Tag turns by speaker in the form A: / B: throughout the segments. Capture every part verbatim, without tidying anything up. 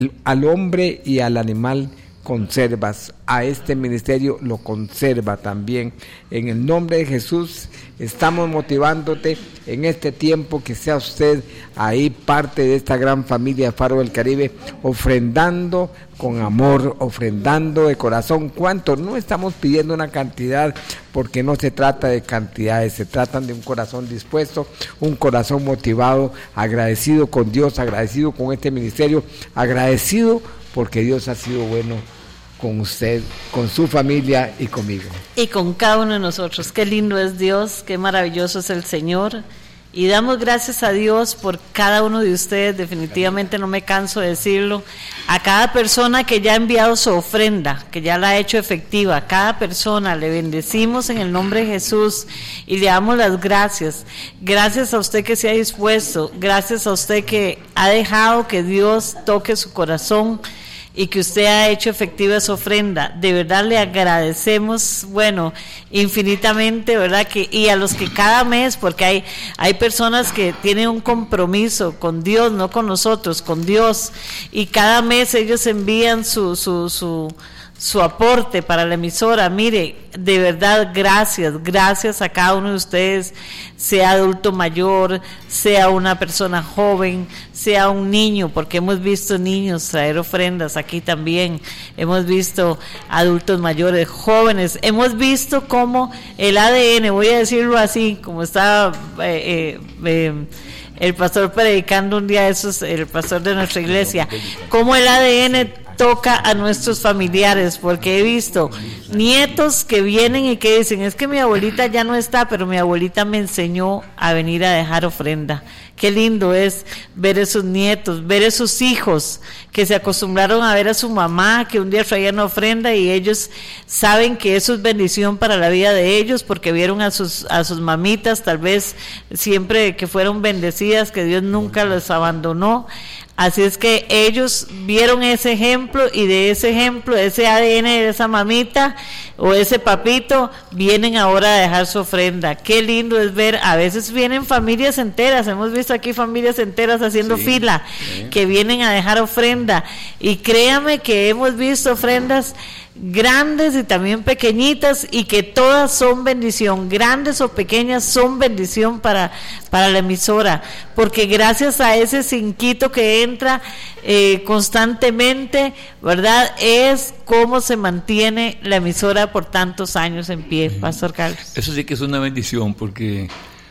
A: al hombre y al animal conservas, a este ministerio lo conserva también. En el nombre de Jesús estamos motivándote en este tiempo que sea usted ahí parte de esta gran familia Faro del Caribe, ofrendando con amor, ofrendando de corazón. ¿Cuánto? No estamos pidiendo una cantidad, porque no se trata de cantidades, se trata de un corazón dispuesto, un corazón motivado, agradecido con Dios, agradecido con este ministerio, agradecido porque Dios ha sido bueno con usted, con su familia y conmigo.
B: Y con cada uno de nosotros. Qué lindo es Dios, qué maravilloso es el Señor. Y damos gracias a Dios por cada uno de ustedes, definitivamente no me canso de decirlo, a cada persona que ya ha enviado su ofrenda, que ya la ha hecho efectiva, a cada persona le bendecimos en el nombre de Jesús y le damos las gracias. Gracias a usted que se ha dispuesto, gracias a usted que ha dejado que Dios toque su corazón y que usted ha hecho efectiva esa ofrenda. De verdad le agradecemos, bueno, infinitamente, ¿verdad? Que, y a los que cada mes, porque hay, hay personas que tienen un compromiso con Dios, no con nosotros, con Dios, y cada mes ellos envían su, su, su, su aporte para la emisora. Mire, de verdad, gracias, gracias a cada uno de ustedes, sea adulto mayor, sea una persona joven, sea un niño, porque hemos visto niños traer ofrendas aquí también, hemos visto adultos mayores, jóvenes, hemos visto cómo el A D N, voy a decirlo así, como estaba eh, eh, eh, el pastor predicando un día, esos, el pastor de nuestra iglesia, cómo el A D N toca a nuestros familiares, porque he visto nietos que vienen y que dicen, es que mi abuelita ya no está, pero mi abuelita me enseñó a venir a dejar ofrenda. Qué lindo es ver esos nietos, ver esos hijos que se acostumbraron a ver a su mamá, que un día traían ofrenda y ellos saben que eso es bendición para la vida de ellos, porque vieron a sus, a sus mamitas, tal vez siempre que fueron bendecidas, que Dios nunca los abandonó. Así es que ellos vieron ese ejemplo y de ese ejemplo, ese A D N de esa mamita o ese papito, vienen ahora a dejar su ofrenda. Qué lindo es ver, a veces vienen familias enteras, hemos visto aquí familias enteras haciendo sí, fila, sí. que vienen a dejar ofrenda. Y créame que hemos visto ofrendas grandes y también pequeñitas, y que todas son bendición, grandes o pequeñas son bendición para, para la emisora, porque gracias a ese cinquito que entra eh, constantemente, ¿verdad? Es cómo se mantiene la emisora por tantos años en pie, Pastor Carlos.
C: Eso sí que es una bendición, porque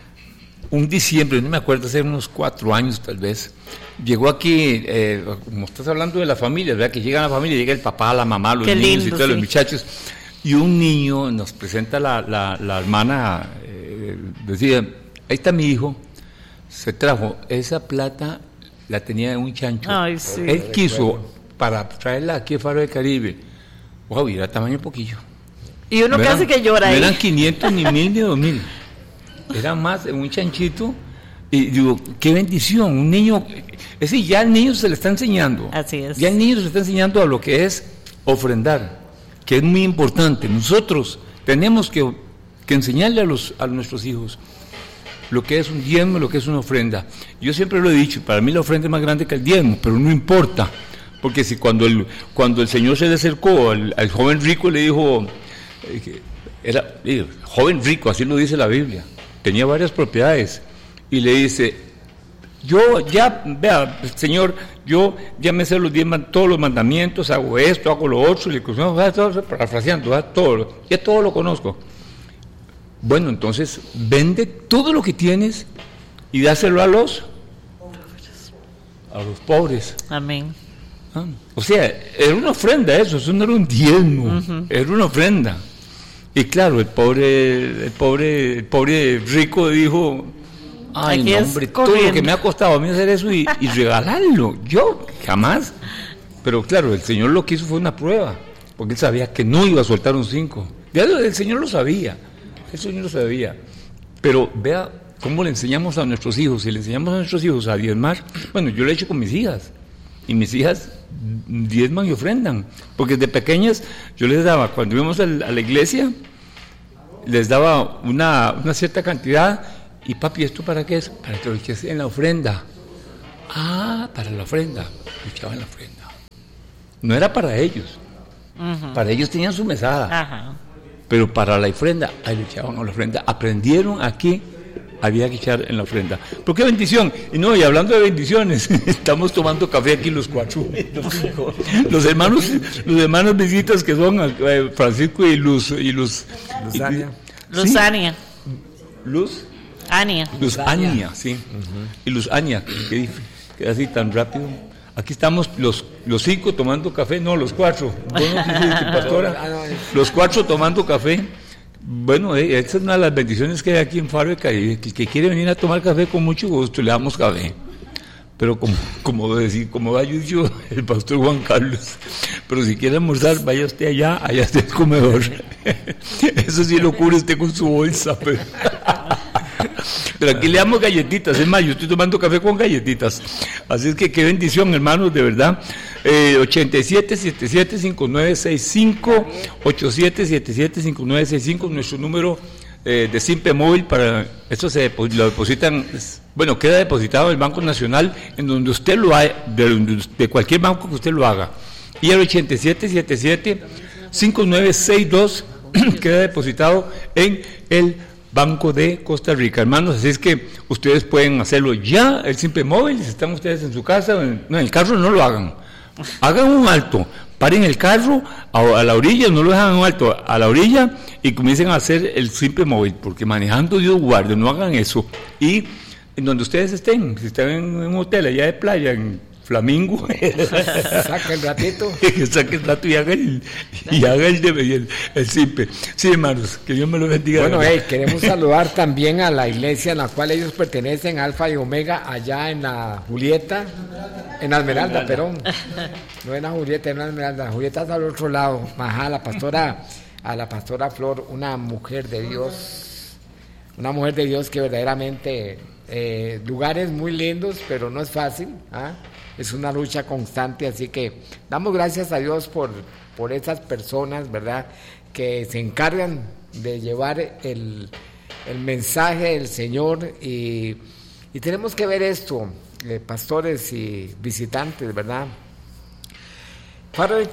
C: un diciembre, no me acuerdo, hace unos cuatro años tal vez, llegó aquí, eh, como estás hablando de la familia, ¿verdad? Que llega la familia, llega el papá, la mamá, los Qué niños lindo, y todos sí. los muchachos, y un niño nos presenta la, la, la hermana, eh, decía, ahí está mi hijo, se trajo esa plata, la tenía en un chancho.
B: Ay, sí.
C: Él quiso, para traerla aquí a Faro del Caribe, wow, y era tamaño poquillo.
B: Y uno no casi eran, que llora
C: no
B: ahí.
C: No eran quinientos, ni mil, ni dos mil. Era más un chanchito, y digo, qué bendición, un niño, es decir, ya al niño se le está enseñando,
B: así es.
C: ya al niño se le está enseñando a lo que es ofrendar, que es muy importante. Nosotros tenemos que, que enseñarle a, los, a nuestros hijos lo que es un diezmo, lo que es una ofrenda. Yo siempre lo he dicho, para mí la ofrenda es más grande que el diezmo, pero no importa, porque si cuando el, cuando el Señor se le acercó al, al joven rico, le dijo, eh, era eh, joven rico, así lo dice la Biblia, tenía varias propiedades, y le dice, yo ya, vea, Señor, yo ya me sé los diez, todos los mandamientos, hago esto, hago lo otro, y le digo, parafraseando, todo, ya todo lo conozco. Bueno, entonces, vende todo lo que tienes y dáselo a los a los pobres.
B: Amén.
C: Ah, o sea, era una ofrenda eso, eso no era un diezmo, uh-huh. era una ofrenda. Y claro, el pobre, el pobre, el pobre rico dijo, ay, no, hombre, todo lo que me ha costado a mí hacer eso y, y regalarlo, yo jamás. Pero claro, el Señor lo que hizo fue una prueba, porque él sabía que no iba a soltar un cinco. Ya el Señor lo sabía, el Señor lo sabía. Pero vea cómo le enseñamos a nuestros hijos, si le enseñamos a nuestros hijos a diezmar, bueno, yo lo he hecho con mis hijas, y mis hijas diezman y ofrendan, porque de pequeñas yo les daba, cuando íbamos a la, a la iglesia, les daba una, una cierta cantidad, y papi, ¿esto para qué es? Para que lo eches en la ofrenda. Ah, para la ofrenda, lo echaba en la ofrenda. no era para ellos. Uh-huh. Para ellos tenían su mesada. Uh-huh. Pero para la ofrenda, ahí le echaban a la ofrenda. Aprendieron aquí, había que echar en la ofrenda. ¿Por qué bendición? Y no, y hablando de bendiciones, estamos tomando café aquí los cuatro. Los, cinco. los hermanos, los hermanos visitas que son eh, Francisco y Luz y Luz.
B: Luzania. Luzania.
C: Luz.
B: Ania.
C: Luz Ania, sí. Uh-huh. Y Luz Ania, que, que así tan rápido. Aquí estamos los, los cinco tomando café, no, los cuatro. Bueno, pastora, los cuatro tomando café. Bueno, eh, esta es una de las bendiciones que hay aquí en Faro de Caribe. Que, que quiere venir a tomar café, con mucho gusto le damos café. Pero como, como decir, como ha dicho el pastor Juan Carlos, pero si quiere almorzar, vaya usted allá, allá está el comedor. Eso sí lo cubre usted con su bolsa. Pero, pero aquí le damos galletitas, es más, yo estoy tomando café con galletitas. Así es que qué bendición, hermanos, de verdad. Eh, ochenta y siete, setenta y siete, cincuenta y nueve sesenta y cinco, ochenta y siete, setenta y siete, cincuenta y nueve sesenta y cinco, nuestro número eh, de Simpe Móvil. Para esto se lo depositan, bueno, queda depositado en el Banco Nacional, en donde usted lo haga, de, de cualquier banco que usted lo haga. Y el ochenta y siete, setenta y siete, cincuenta y nueve sesenta y dos queda depositado en el Banco de Costa Rica, hermanos. Así es que ustedes pueden hacerlo ya, el Simpe Móvil. Si están ustedes en su casa, en, no, en el carro no lo hagan. Hagan un alto, paren el carro a, a la orilla, no lo dejan un alto, a la orilla, y comiencen a hacer el Simpe Móvil, porque manejando Dios guarde, no hagan eso. Y en donde ustedes estén, si están en un hotel allá de playa, en Flamingo,
A: saca el ratito,
C: saca el rato y haga el, y haga el, el, el Simpe. Sí, hermanos, que Dios me lo bendiga.
A: Bueno, hey, queremos saludar también a la iglesia en la cual ellos pertenecen, Alfa y Omega, allá en la Julieta, en Esmeralda, perdón, no en la Julieta, en la Esmeralda, la Julieta está al otro lado. Ajá, la pastora, a la pastora Flor, una mujer de Dios, una mujer de Dios que verdaderamente, eh, lugares muy lindos, pero no es fácil, ¿ah? Es una lucha constante, así que damos gracias a Dios por, por esas personas, ¿verdad?, que se encargan de llevar el, el mensaje del Señor, y, y tenemos que ver esto, eh, pastores y visitantes, ¿verdad? Faro del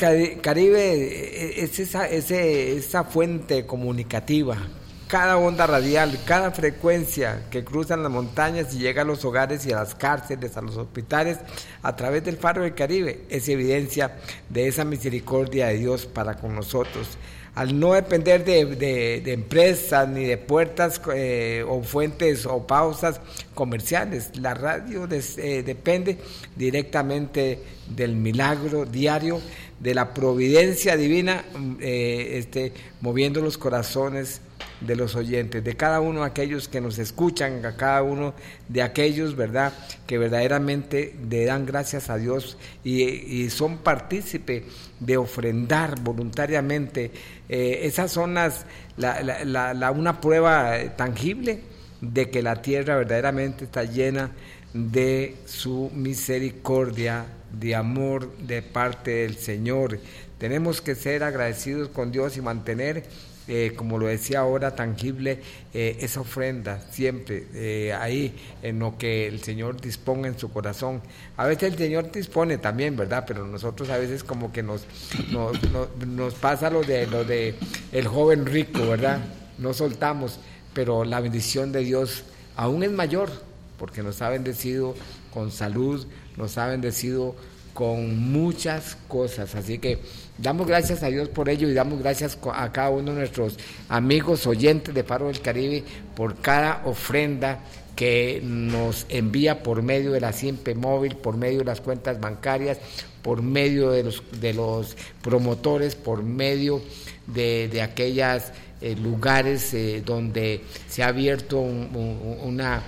A: Caribe es esa, ese, esa fuente comunicativa. Cada onda radial, cada frecuencia que cruzan las montañas y llega a los hogares y a las cárceles, a los hospitales, a través del Faro del Caribe, es evidencia de esa misericordia de Dios para con nosotros. Al no depender de, de, de empresas ni de puertas eh, o fuentes o pausas comerciales, la radio des, eh, depende directamente del milagro diario, de la providencia divina, eh, este, moviendo los corazones de los oyentes, de cada uno de aquellos que nos escuchan, a cada uno de aquellos, ¿verdad?, que verdaderamente le dan gracias a Dios y, y son partícipes de ofrendar voluntariamente. Eh, esas son las, la, la, la, la, una prueba tangible de que la tierra verdaderamente está llena de su misericordia, de amor de parte del Señor. Tenemos que ser agradecidos con Dios y mantener, Eh, como lo decía ahora, tangible eh, esa ofrenda siempre eh, ahí en lo que el Señor disponga en su corazón. A veces el Señor dispone también, ¿verdad?, pero nosotros a veces como que nos nos, nos, nos pasa lo de lo de el joven rico, ¿verdad? No soltamos, pero la bendición de Dios aún es mayor, porque nos ha bendecido con salud, nos ha bendecido con muchas cosas, así que damos gracias a Dios por ello y damos gracias a cada uno de nuestros amigos oyentes de Faro del Caribe por cada ofrenda que nos envía por medio de la Simpe Móvil, por medio de las cuentas bancarias, por medio de los de los promotores, por medio de, de aquellas eh, lugares eh, donde se ha abierto un, un, una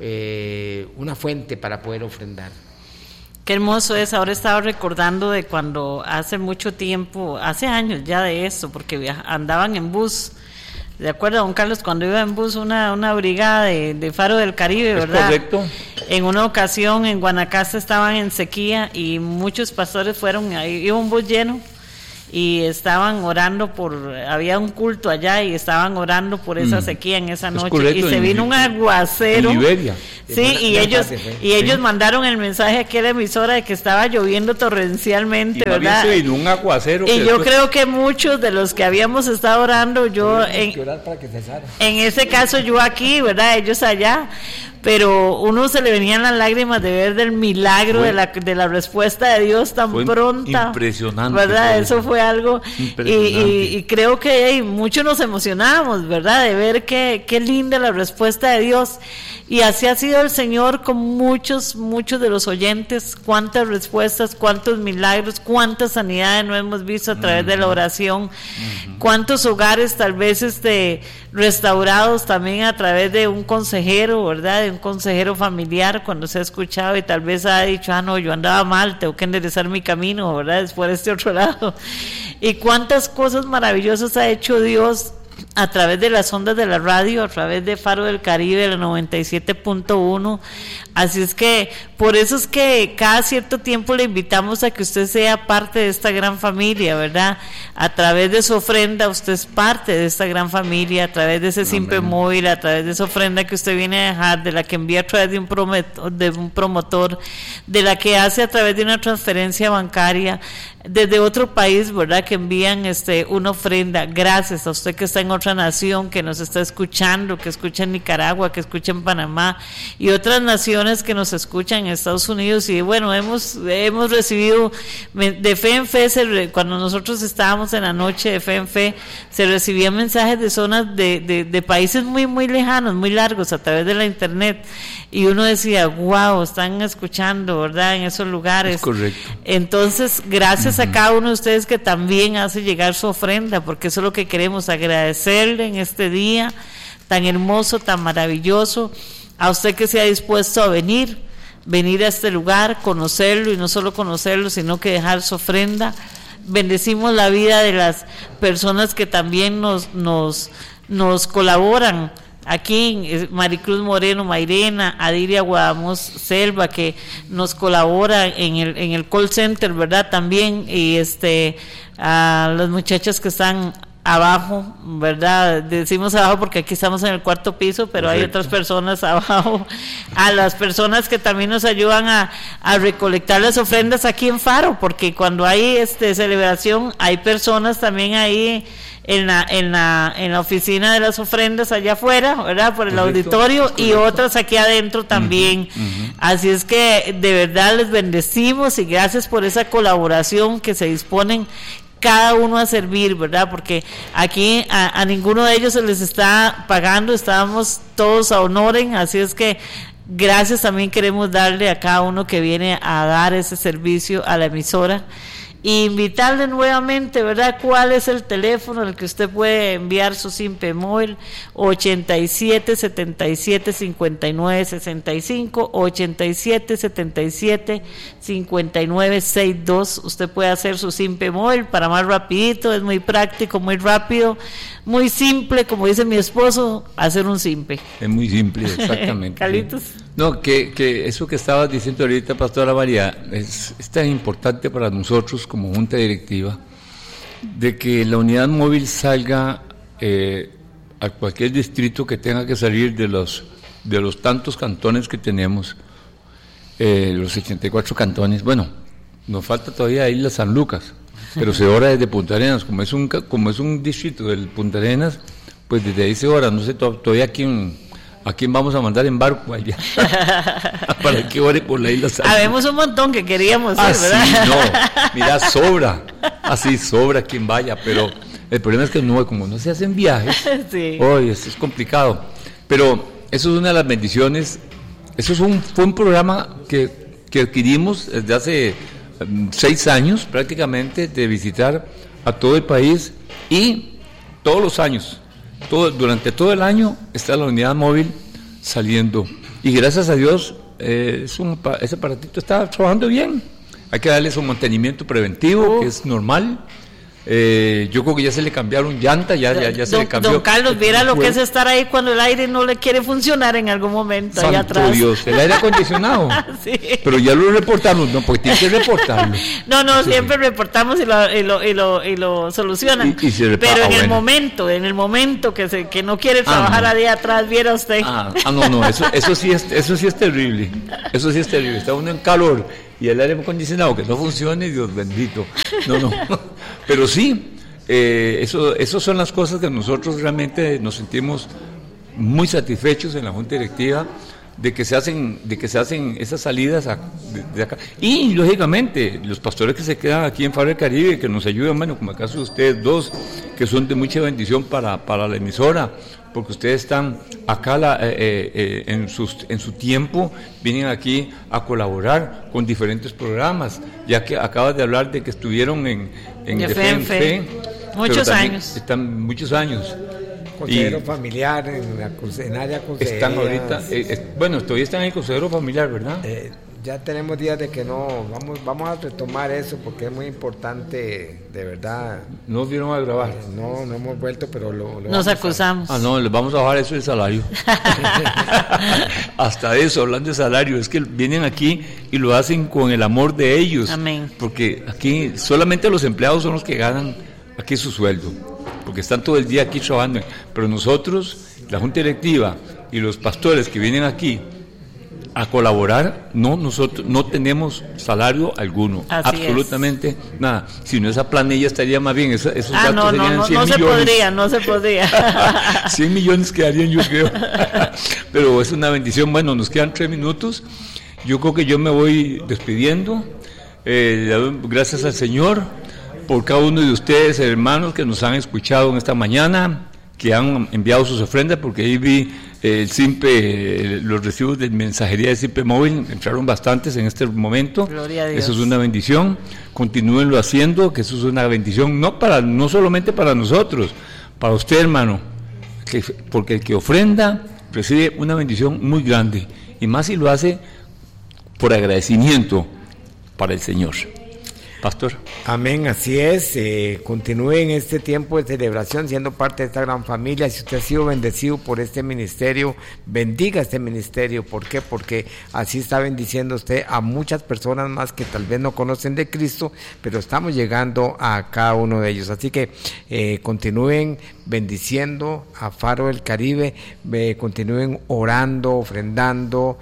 A: eh, una fuente para poder ofrendar.
B: Qué hermoso es. Ahora estaba recordando de cuando hace mucho tiempo, hace años ya de esto, porque viaj- andaban en bus. ¿De acuerdo, don Carlos? Cuando iba en bus una, una brigada de, de Faro del Caribe, ¿verdad?
C: Es correcto.
B: En una ocasión en Guanacaste estaban en sequía y muchos pastores fueron, ahí iba un bus lleno y estaban orando por, había un culto allá y estaban orando por esa sequía en esa noche, correcto, y se vino un aguacero. En Liberia. Sí, y ellos y ellos mandaron el mensaje aquí a la emisora de que estaba lloviendo torrencialmente, y ¿verdad? Se vino un aguacero. Y yo después... creo que muchos de los que habíamos estado orando, yo en, en ese caso yo aquí, ¿verdad? Ellos allá, pero uno se le venían las lágrimas de ver del milagro, fue, de la de la respuesta de Dios tan pronta. Impresionante. ¿Verdad? Eso fue algo, y, y, y creo que hey, muchos nos emocionamos, ¿verdad? De ver qué, qué linda la respuesta de Dios. Y así ha sido el Señor con muchos, muchos de los oyentes, cuántas respuestas, cuántos milagros, cuántas sanidades no hemos visto a través uh-huh. de la oración, uh-huh. cuántos hogares tal vez este, restaurados también a través de un consejero, ¿verdad? De un consejero familiar, cuando se ha escuchado y tal vez ha dicho, ah no, yo andaba mal, tengo que enderezar mi camino, ¿verdad? Es por este otro lado. Y cuántas cosas maravillosas ha hecho Dios a través de las ondas de la radio, a través de Faro del Caribe, el noventa y siete punto uno. Así es que por eso es que cada cierto tiempo le invitamos a que usted sea parte de esta gran familia, ¿verdad? A través de su ofrenda usted es parte de esta gran familia, a través de ese simple móvil, a través de esa ofrenda que usted viene a dejar, de la que envía a través de un promotor, de un promotor, de la que hace a través de una transferencia bancaria, desde otro país, ¿verdad? Que envían este una ofrenda. Gracias a usted que está en otra nación, que nos está escuchando, que escucha en Nicaragua, que escucha en Panamá y otras naciones que nos escuchan en Estados Unidos. Y bueno, hemos hemos recibido de fe en fe, se, cuando nosotros estábamos en la noche de fe en fe, se recibían mensajes de zonas de, de, de países muy muy lejanos, muy largos, a través de la internet, y uno decía, wow, están escuchando, ¿verdad? En esos lugares. Es correcto. Entonces, gracias a cada uno de ustedes que también hace llegar su ofrenda, porque eso es lo que queremos, agradecerle en este día tan hermoso, tan maravilloso, a usted que se ha dispuesto a venir, venir a este lugar, conocerlo, y no solo conocerlo, sino que dejar su ofrenda. Bendecimos la vida de las personas que también nos, nos, nos colaboran. Aquí Maricruz Moreno Mairena, Adiria Guadamos Selva, que nos colabora en el en el call center, ¿verdad? También, y este a las muchachas que están abajo, ¿verdad? Decimos abajo porque aquí estamos en el cuarto piso, pero correcto, hay otras personas abajo, a las personas que también nos ayudan a, a recolectar las ofrendas aquí en Faro, porque cuando hay este celebración hay personas también ahí en la en la en la oficina de las ofrendas allá afuera, ¿verdad? Por el correcto, auditorio, y otras aquí adentro también. Uh-huh, uh-huh. Así es que de verdad les bendecimos y gracias por esa colaboración que se disponen cada uno a servir, ¿verdad? Porque aquí a, a ninguno de ellos se les está pagando, estábamos todos a honoren, así es que gracias también queremos darle a cada uno que viene a dar ese servicio a la emisora. Y invitarle nuevamente, ¿verdad? ¿Cuál es el teléfono al que usted puede enviar su simpe móvil? ochenta y siete, setenta y siete, cincuenta y nueve, sesenta y cinco, ochenta y siete, setenta y siete, cincuenta y nueve, sesenta y dos. Usted puede hacer su simpe móvil para más rapidito, es muy práctico, muy rápido, muy simple, como dice mi esposo, hacer un simpe.
C: Es muy simple, exactamente.
B: Carlitos.
C: No, que, que eso que estabas diciendo ahorita, Pastora María, es, es tan importante para nosotros como junta directiva, de que la unidad móvil salga eh, a cualquier distrito que tenga que salir de los de los tantos cantones que tenemos, eh, los ochenta y cuatro cantones. Bueno, nos falta todavía Isla San Lucas, pero se ora desde Punta Arenas, como es un como es un distrito del Punta Arenas, pues desde ahí se ora. No sé todavía aquí en ¿a quién vamos a mandar en barco allá? Para que ore por la isla San.
B: Habemos un montón que queríamos
C: ah,
B: ir, ¿verdad?
C: Sí, no, mira, sobra, así sobra quien vaya, pero el problema es que no, como no se hacen viajes, sí, hoy es, es complicado, pero eso es una de las bendiciones. Eso es un, fue un programa que, que adquirimos desde hace um, seis años prácticamente, de visitar a todo el país, y todos los años, Todo, durante todo el año está la unidad móvil saliendo, y gracias a Dios eh, es un, ese aparatito está trabajando bien. Hay que darle su mantenimiento preventivo, oh. que es normal, Eh, yo creo que ya se le cambiaron llantas, ya, ya, ya se
B: don,
C: le cambió.
B: Don Carlos, viera lo que es estar ahí cuando el aire no le quiere funcionar en algún momento.
C: Santo
B: allá atrás.
C: Dios, el aire acondicionado.
B: Sí.
C: Pero ya lo reportamos, no, porque tiene que reportarlo.
B: No, no,
C: Sí.
B: siempre reportamos y lo, y lo, y lo, y lo solucionan.
C: Y- y se repa-
B: Pero
C: ah,
B: en el
C: bueno.
B: momento, en el momento que se que no quiere trabajar
C: no.
B: allí atrás, viera usted.
C: Ah, ah, no, no, eso, eso, sí es, eso sí es terrible. Eso sí es terrible. Está uno en calor y el aire acondicionado que no funcione, Dios bendito. No, no. Pero sí. Eh, eso, eso son las cosas que nosotros realmente nos sentimos muy satisfechos en la Junta Directiva de que se hacen, de que se hacen esas salidas a, de, de acá. Y lógicamente los pastores que se quedan aquí en Faro del Caribe, que nos ayudan, bueno, como el caso de ustedes dos, que son de mucha bendición para, para la emisora, porque ustedes están acá la, eh, eh, en, sus, en su tiempo, vienen aquí a colaborar con diferentes programas, ya que acabas de hablar de que estuvieron en, en
B: De
C: De
B: Fe en Fe. Muchos años.
C: Están muchos años.
A: Consejero
C: Y
A: familiar en, la, conse- en área consejería.
C: están ahorita, eh, eh, bueno, todavía están en el consejero familiar, ¿verdad?
A: Eh, ya tenemos días de que no, vamos, vamos a retomar eso porque es muy importante, de verdad.
C: No vieron a grabar.
A: No, no hemos vuelto, pero lo, lo
B: Nos
A: vamos a-
B: acusamos.
C: Ah, no, les vamos a bajar eso el salario. Hasta eso, hablando de salario, es que vienen aquí y lo hacen con el amor de ellos.
B: Amén.
C: Porque aquí solamente los empleados son los que ganan aquí su sueldo, porque están todo el día aquí trabajando. Pero nosotros, la Junta Directiva y los pastores que vienen aquí a colaborar, no, nosotros no tenemos salario alguno,
B: Así
C: absolutamente nada. Si no, esa planilla estaría más bien, esa, esos
B: Ah,
C: datos
B: no, no,
C: serían
B: no,
C: cien
B: no se
C: millones.
B: podría, no se podría.
C: cien millones quedarían, yo creo. Pero es una bendición. Bueno, nos quedan tres minutos. Yo creo que yo me voy despidiendo. Eh, le doy gracias al Señor por cada uno de ustedes, hermanos, que nos han escuchado en esta mañana, que han enviado sus ofrendas, porque ahí vi eh, el SIMPE, eh, los recibos de mensajería de SIMPE Móvil, entraron bastantes en este momento.
B: Gloria a Dios.
C: Eso es una bendición. Continúenlo haciendo, que eso es una bendición, no para, no solamente para nosotros, para usted, hermano, que, porque el que ofrenda recibe una bendición muy grande, y más si lo hace por agradecimiento para el Señor. Pastor.
A: Amén, así es. Eh, continúen este tiempo de celebración siendo parte de esta gran familia. Si usted ha sido bendecido por este ministerio, bendiga este ministerio. ¿Por qué? Porque así está bendiciendo usted a muchas personas más que tal vez no conocen de Cristo, pero estamos llegando a cada uno de ellos. Así que eh, continúen bendiciendo a Faro del Caribe, eh, continúen orando, ofrendando,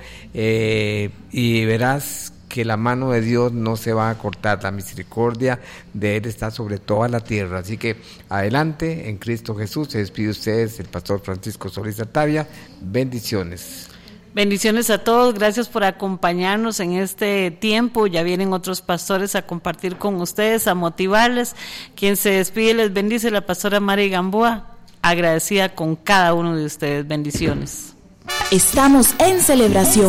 A: eh, y verás que la mano de Dios no se va a cortar, la misericordia de Él está sobre toda la tierra. Así que adelante en Cristo Jesús. Se despide ustedes el pastor Francisco Solís Artavia. Bendiciones.
B: Bendiciones a todos, gracias por acompañarnos en este tiempo. Ya vienen otros pastores a compartir con ustedes, a motivarles. Quien se despide les bendice, la pastora Mari Gamboa, agradecida con cada uno de ustedes. Bendiciones.
D: Estamos en celebración.